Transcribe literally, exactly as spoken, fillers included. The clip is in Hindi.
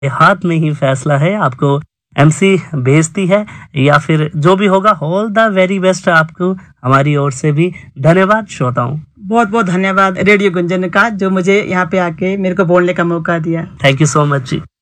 हाथ में ही फैसला है, आपको एमसी भेजती है या फिर जो भी होगा। ऑल द वेरी बेस्ट आपको हमारी ओर से भी धन्यवाद श्रोताओं। बहुत बहुत धन्यवाद रेडियो गुंजन का, जो मुझे यहाँ पे आके मेरे को बोलने का मौका दिया। Thank you so much ji.